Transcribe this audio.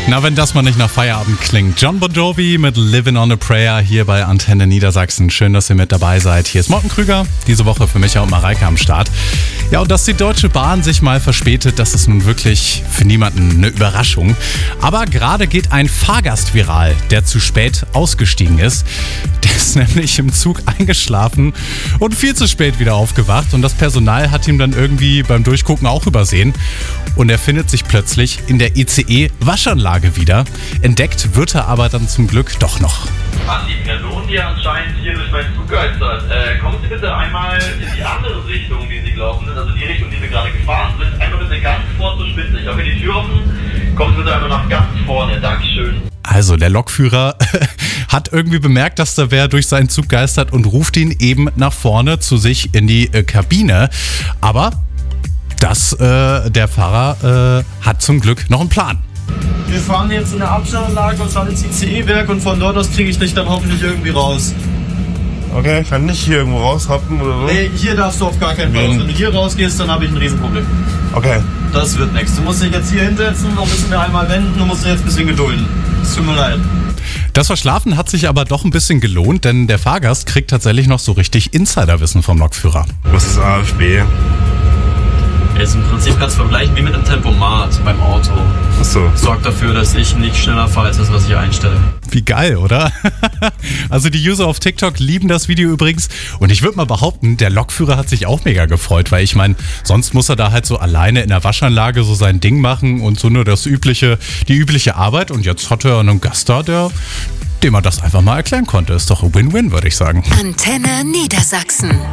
Na, wenn das mal nicht nach Feierabend klingt. John Bon Jovi mit Living on a Prayer hier bei Antenne Niedersachsen. Schön, dass ihr mit dabei seid. Hier ist Morten Krüger, diese Woche für Micha und Mareike am Start. Ja, und dass die Deutsche Bahn sich mal verspätet, das ist nun wirklich für niemanden eine Überraschung. Aber gerade geht ein Fahrgast viral, der zu spät ausgestiegen ist. Der ist nämlich im Zug eingeschlafen und viel zu spät wieder aufgewacht. Und das Personal hat ihn dann irgendwie beim Durchgucken auch übersehen. Und er findet sich plötzlich in der ICE-Waschanlage wieder. Entdeckt wird er aber dann zum Glück doch noch. An die Person, die anscheinend hier durch meinen Zug geistert, kommen Sie bitte einmal in die andere Richtung, die Sie gelaufen sind, also die Richtung, die wir gerade gefahren sind. Einmal bitte ganz vor zur Spitze. Ich habe hier die Tür offen. Kommen Sie bitte einmal nach ganz vorne. Dankeschön. Also der Lokführer hat irgendwie bemerkt, dass da wer durch seinen Zug geistert und ruft ihn eben nach vorne zu sich in die Kabine. Aber der Fahrer hat zum Glück noch einen Plan. Wir fahren jetzt in eine Abstellanlage und fahren ins ICE-Werk und von dort aus kriege ich dich dann hoffentlich irgendwie raus. Okay, kann nicht hier irgendwo raushoppen oder so? Nee, hier darfst du auf gar keinen Fall raus. Wenn du hier rausgehst, dann habe ich ein Riesenproblem. Okay. Das wird nichts. Du musst dich jetzt hier hinsetzen, noch müssen wir einmal wenden, du musst dich jetzt ein bisschen gedulden. Es tut mir leid. Das Verschlafen hat sich aber doch ein bisschen gelohnt, denn der Fahrgast kriegt tatsächlich noch so richtig Insiderwissen vom Lokführer. Was ist AFB? Ist im Prinzip ganz vergleichen wie mit einem Tempomat beim Auto. Achso. Sorgt dafür, dass ich nicht schneller fahre als das, was ich einstelle. Wie geil, oder? Also die User auf TikTok lieben das Video übrigens. Und ich würde mal behaupten, der Lokführer hat sich auch mega gefreut, weil ich meine, sonst muss er da halt so alleine in der Waschanlage so sein Ding machen und so nur die übliche Arbeit. Und jetzt hat er einen Gast da, dem er das einfach mal erklären konnte. Ist doch ein Win-Win, würde ich sagen. Antenne Niedersachsen.